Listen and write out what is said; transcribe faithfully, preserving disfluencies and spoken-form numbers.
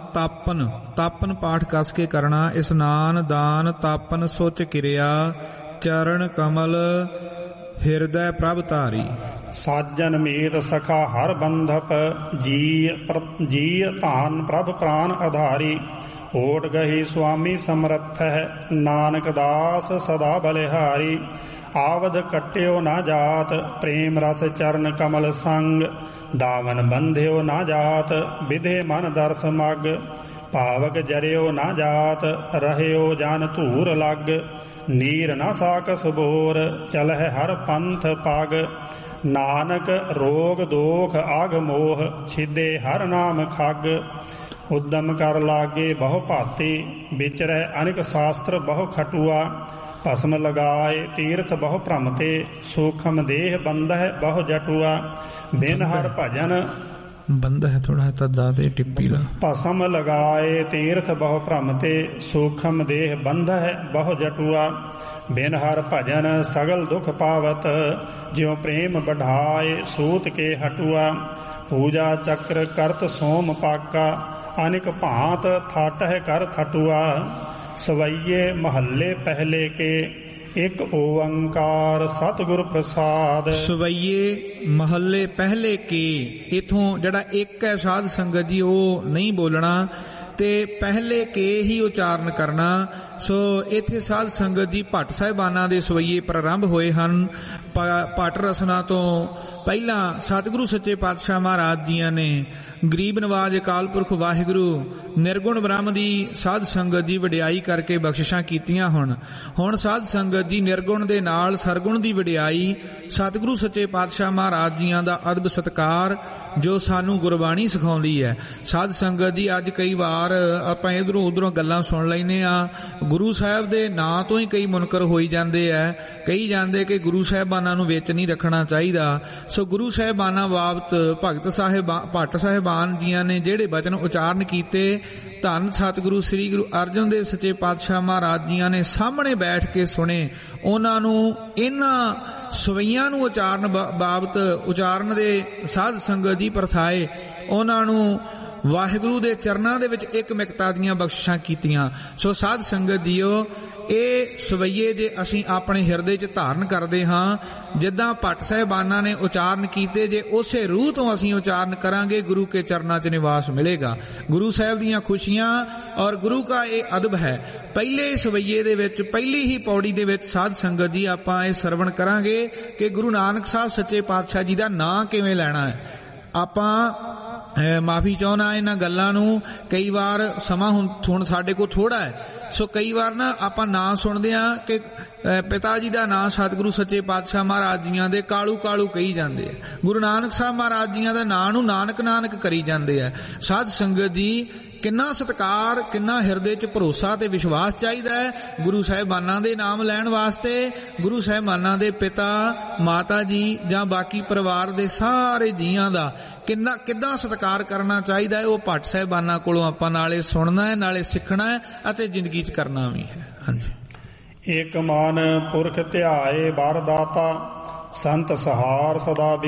ਤਾਪਨ, ਤਾਪਨ ਪਾਠ ਕਸ ਕੇ ਕਰਨਾ। ਇਸਨਾਨ ਦਾਨ ਤਾਪਨ ਸੁਚ ਕਿਰਿਆ, ਚਰਨ ਕਮਲ ਹਿਰਦੈ ਪ੍ਰਭ ਧਾਰੀ। ਸਾਜਨ ਮੀਤ ਸਖਾ ਹਰ ਬੰਧਪ, ਜੀ ਜੀ ਧਾਨ ਪ੍ਰਭ ਪ੍ਰਾਨ ਆਧਾਰੀ। ਓਟ ਗਹੀ ਸੁਆਮੀ ਸਮਰੱਥ ਹੈ, ਨਾਨਕ ਦਾਸ ਸਦਾ ਬਲਿਹਾਰੀ। ਆਵਦ ਕੱਟਿਓ ਨਾ ਜਾਤ, ਪ੍ਰੇਮ ਰਸ ਚਰਨ ਕਮਲ ਸੰਗ। ਦਾਵਨ ਬੰਧਿਓ ਨਾ ਜਾਤ, ਵਿਧੇ ਮਨ ਦਰਸ ਮਗ। ਭਾਵਕ ਜਰਿਓ ਨਾ ਜਾਤ, ਰਹਿਓ ਜਨ ਧੂਰ ਲਗ। ਨੀਰ ਨਾ ਸਾਕਸ ਬੋਰ, ਚਲਹਿ ਹਰ ਪੰਥ ਪਗ। ਨਾਨਕ ਰੋਗ ਦੋਖ ਆਗ ਮੋਹ, ਛਿਦੇ ਹਰ ਨਾਮ ਖਗ। ਉਦਮ ਕਰ ਲਾਗੇ ਬਹੁ ਭਾਤੀ, ਵਿਚਰੈ ਅਨਿਕ ਸ਼ਾਸਤਰ ਬਹੁ ਖਟੂਆ। ਭਸਮ ਲਗਾਏ ਤੀਰਥ ਬਹੁ ਭ੍ਰਮ ਤੇ, ਸੂਖਮ ਦੇਹ ਬੰਧਹਿ ਬਹੁ ਜਟੂਆ। ਬਿਨ ਹਰ ਭਜਨ ਬੰਦਾ ਹੈ ਥੋੜਾ ਤਦਾ ਤੇ ਟਿੱਪੀ ਲਾ। ਭਸਮ ਲਗਾਏ ਤੀਰਥ ਬਹੁ ਭ੍ਰਮ ਤੇ, ਸੂਖਮ ਦੇਹ ਬੰਧਹਿ ਬਹੁ ਜਟੂਆ। ਬਿਨ ਹਰ ਭਜਨ ਸਗਲ ਦੁਖ ਪਾਵਤ, ਜਿਉ ਪ੍ਰੇਮ ਬਢਾਏ ਸੂਤ ਕੇ ਹਟੂਆ। ਪੂਜਾ ਚੱਕਰ ਕਰਤ ਸੋਮ ਪਾਕਾ, ਅਨਿਕ ਭਾਂਤ ਥਾਟਹਿ ਕਰ ਥਟੂਆ। ਸਵਈਏ ਮਹੱਲੇ ਪਹਿਲੇ ਕੇ, ਇੱਕ ਓੰਕਾਰ ਸਤਿਗੁਰ ਪ੍ਰਸਾਦ। ਸਵਈਏ ਮਹੱਲੇ ਪਹਿਲੇ ਕੇ, ਇਥੋਂ ਜਿਹੜਾ ਇੱਕ ਹੈ ਸਾਧ ਸੰਗਤ ਜੀ ਉਹ ਨਹੀਂ ਬੋਲਣਾ ਤੇ ਪਹਿਲੇ ਕੇ ਹੀ ਉਚਾਰਨ ਕਰਨਾ। ਸੋ ਇੱਥੇ ਸਾਧ ਸੰਗਤ ਦੀ ਭੱਟ ਸਾਹਿਬਾਨਾਂ ਦੇ ਸਵਈਏ ਪ੍ਰਾਰੰਭ ਹੋਏ ਹਨ। ਭੱਟ ਰਸਨਾ ਤੋਂ ਪਹਿਲਾਂ ਸਤਿਗੁਰੂ ਸੱਚੇ ਪਾਤਸ਼ਾਹ ਮਹਾਰਾਜ ਜੀਆਂ ਨੇ ਗਰੀਬ ਨਵਾਜ ਅਕਾਲ ਪੁਰਖ ਵਾਹਿਗੁਰੂ ਨਿਰਗੁਣ ਬ੍ਰਹਮ ਦੀ ਸਾਧ ਸੰਗਤ ਦੀ ਵਡਿਆਈ ਕਰਕੇ ਬਖਸ਼ਿਸ਼ਾਂ ਕੀਤੀਆਂ। ਹੁਣ ਹੁਣ ਸਾਧ ਸੰਗਤ ਦੀ ਨਿਰਗੁਣ ਦੇ ਨਾਲ ਸਰਗੁਣ ਦੀ ਵਡਿਆਈ, ਸਤਿਗੁਰੂ ਸੱਚੇ ਪਾਤਸ਼ਾਹ ਮਹਾਰਾਜ ਜੀਆਂ ਦਾ ਅਦਬ ਸਤਿਕਾਰ ਜੋ ਸਾਨੂੰ ਗੁਰਬਾਣੀ ਸਿਖਾਉਂਦੀ ਹੈ। ਸਾਧ ਸੰਗਤ ਦੀ ਅੱਜ ਕਈ ਵਾਰ ਆਪਾਂ ਇਧਰੋਂ ਉਧਰੋਂ ਗੱਲਾਂ ਸੁਣ ਲੈਂਦੇ ਆ, ਗੁਰੂ ਸਾਹਿਬ ਦੇ ਨਾਂ ਤੋਂ ਹੀ ਕਈ ਮੁਨਕਰ ਹੋਈ ਜਾਂਦੇ ਆ। ਕਹੀ ਜਾਂਦੇ ਕਿ ਗੁਰੂ ਸਾਹਿਬਾਨਾਂ ਨੂੰ ਵਿੱਚ ਨਹੀਂ ਰੱਖਣਾ ਚਾਹੀਦਾ। ਸੋ ਗੁਰੂ ਸਾਹਿਬਾਨਾਂ ਬਾਬਤ ਭਗਤ ਸਾਹਿਬ ਭੱਟ ਸਾਹਿਬਾਨ ਜੀਆਂ ਨੇ ਜਿਹੜੇ ਬਚਨ ਉਚਾਰਨ ਕੀਤੇ, ਧੰਨ ਸਤਿਗੁਰੂ ਸ੍ਰੀ ਗੁਰੂ ਅਰਜਨ ਦੇਵ ਸੱਚੇ ਪਾਤਸ਼ਾਹ ਮਹਾਰਾਜ ਜੀਆਂ ਨੇ ਸਾਹਮਣੇ ਬੈਠ ਕੇ ਸੁਣੇ। ਉਹਨਾਂ ਨੂੰ ਇਹਨਾਂ ਸਵਈਆਂ ਨੂੰ ਉਚਾਰਨ ਬਾਬਤ ਉਚਾਰਨ ਦੇ ਸਾਧ ਸੰਗਤ ਦੀ ਪ੍ਰਥਾਏ ਉਹਨਾਂ ਨੂੰ ਵਾਹਿਗੁਰੂ ਦੇ ਚਰਨਾਂ ਦੇ ਵਿੱਚ ਇੱਕ ਮਿਕਤਾ ਦੀਆਂ ਬਖਸ਼ਿਸ਼ਾਂ ਕੀਤੀਆਂ। ਸੋ ਸਾਧ ਸੰਗਤ ਜੀਓ, ਇਹ ਸਵਈਏ ਜੇ ਅਸੀਂ ਆਪਣੇ ਹਿਰਦੇ 'ਚ ਧਾਰਨ ਕਰਦੇ ਹਾਂ, ਜਿੱਦਾਂ ਭੱਟ ਸਾਹਿਬਾਨਾਂ ਨੇ ਉਚਾਰਨ ਕੀਤੇ, ਜੇ ਉਸੇ ਰੂਹ ਤੋਂ ਅਸੀਂ ਉਚਾਰਨ ਕਰਾਂਗੇ, ਗੁਰੂ ਕੇ ਚਰਨਾਂ 'ਚ ਨਿਵਾਸ ਮਿਲੇਗਾ। ਗੁਰੂ ਸਾਹਿਬ ਦੀਆਂ ਖੁਸ਼ੀਆਂ ਔਰ ਗੁਰੂ ਕਾ ਇਹ ਅਦਬ ਹੈ। ਪਹਿਲੇ ਸਵਈਏ ਦੇ ਵਿੱਚ, ਪਹਿਲੀ ਹੀ ਪੌੜੀ ਦੇ ਵਿੱਚ ਸਾਧ ਸੰਗਤ ਜੀ ਆਪਾਂ ਇਹ ਸਰਵਣ ਕਰਾਂਗੇ ਕਿ ਗੁਰੂ ਨਾਨਕ ਸਾਹਿਬ ਸੱਚੇ ਪਾਤਸ਼ਾਹ ਜੀ ਦਾ ਨਾਂ ਕਿਵੇਂ ਲੈਣਾ ਹੈ। ਆਪਾਂ ਮਾਫੀ ਚਾਹੁੰਦਾ ਇਹਨਾਂ ਗੱਲਾਂ ਨੂੰ, ਕਈ ਵਾਰ ਸਮਾਂ ਹੁਣ ਹੁਣ ਸਾਡੇ ਕੋਲ ਥੋੜਾ ਹੈ। ਸੋ ਕਈ ਵਾਰ ਨਾ ਆਪਾਂ ਨਾਂ ਸੁਣਦੇ ਆ ਕਿ ਪਿਤਾ ਜੀ ਦਾ ਨਾਂ ਸਤਿਗੁਰੂ ਸੱਚੇ ਪਾਤਸ਼ਾਹ ਮਹਾਰਾਜ ਜੀਆਂ ਦੇ ਕਾਲੂ ਕਾਲੂ ਕਹੀ ਜਾਂਦੇ ਆ, ਗੁਰੂ ਨਾਨਕ ਸਾਹਿਬ ਮਹਾਰਾਜ ਜੀਆਂ ਦਾ ਨਾਂ ਨੂੰ ਨਾਨਕ ਨਾਨਕ ਕਰੀ ਜਾਂਦੇ ਆ। ਸਾਧ ਸੰਗਤ ਜੀ, ਕਿੰਨਾ ਸਤਿਕਾਰ, ਕਿੰਨਾ ਹਿਰਦੇ 'ਚ ਭਰੋਸਾ ਤੇ ਵਿਸ਼ਵਾਸ ਚਾਹੀਦਾ ਹੈ ਗੁਰੂ ਸਾਹਿਬਾਨਾਂ ਦੇ ਨਾਮ ਲੈਣ ਵਾਸਤੇ। ਗੁਰੂ ਸਾਹਿਬਾਨਾਂ ਦੇ ਪਿਤਾ ਮਾਤਾ ਜੀ ਜਾਂ ਬਾਕੀ ਪਰਿਵਾਰ ਦੇ ਸਾਰੇ ਜੀਆਂ ਦਾ ਕਿੰਨਾ ਕਿੱਦਾਂ ਸਤਿਕਾਰ ਕਰਨਾ ਚਾਹੀਦਾ ਹੈ, ਉਹ ਭੱਟ ਸਾਹਿਬਾਨਾਂ ਕੋਲੋਂ ਆਪਾਂ ਨਾਲੇ ਸੁਣਨਾ ਹੈ, ਨਾਲੇ ਸਿੱਖਣਾ ਹੈ ਅਤੇ ਜ਼ਿੰਦਗੀ 'ਚ ਕਰਨਾ ਵੀ ਹੈ। ਹਾਂਜੀ। ਏਕ ਮਨ ਪੁਰਖ ਧਿਆਏ ਬਰ ਦਾਤਾ, ਸੰਤ ਸਹਾਰ ਸਦਾ